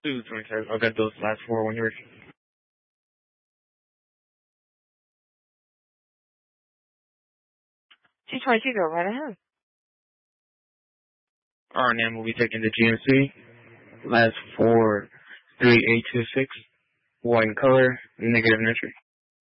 227. I'll get those last four when you're ready. 222, go right ahead. RNM will be taking the GMC. Last four, 3826. White in color, negative entry.